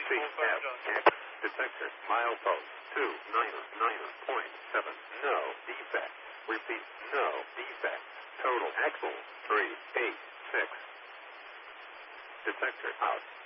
CF. Detector. Milepost 299.7. No defect. Repeat. No defect. Total axle 386. Detector out.